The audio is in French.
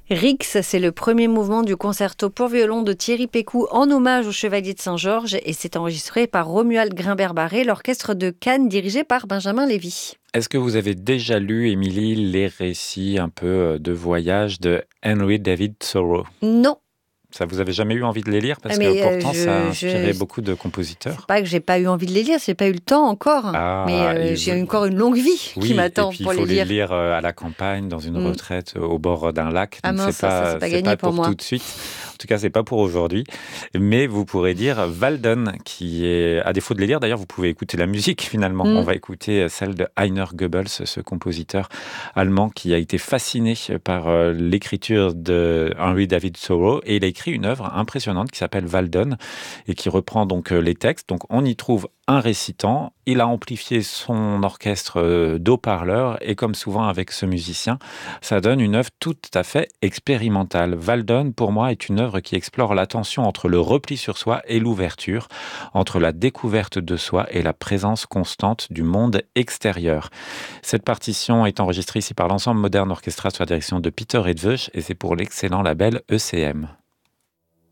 Rix, c'est le premier mouvement du concerto pour violon de Thierry Pécou en hommage au Chevalier de Saint-Georges et c'est enregistré par Romuald Grimbert-Barré, l'orchestre de Cannes dirigé par Benjamin Lévy. Est-ce que vous avez déjà lu, Émilie, les récits un peu de voyage de Henry David Thoreau? Non, Ça, vous avez jamais eu envie de les lire? Parce que mais pourtant, ça a inspiré beaucoup de c'est compositeurs. pas que j'ai pas eu envie de les lire, j'ai pas eu le temps encore. Mais Ah, et j'ai encore une longue vie qui oui, et m'attend puis il pour faut les les lire. lire à la campagne, dans une Mm. retraite, au bord d'un lac. Ah Donc mince, ça c'est pas c'est gagné pas pour pour moi. tout de suite. En tout cas, c'est pas pour aujourd'hui. Mais vous pourrez dire Walden, qui est, à défaut de les lire, d'ailleurs, vous pouvez écouter la musique finalement. On Mm. va écouter celle de Heiner Goebbels, ce compositeur allemand qui a été fasciné par l'écriture de Henry David Thoreau. Et il a écrit une œuvre impressionnante qui s'appelle Walden et qui reprend donc les textes. Donc on y trouve un récitant. Il a amplifié son orchestre d'haut-parleurs et comme souvent avec ce musicien, ça donne une œuvre tout à fait expérimentale. Walden, pour moi, est une œuvre qui explore la tension entre le repli sur soi et l'ouverture, entre la découverte de soi et la présence constante du monde extérieur. Cette partition est enregistrée ici par l'Ensemble Moderne Orchestra sous la direction de Peter Edveuch et c'est pour l'excellent label ECM.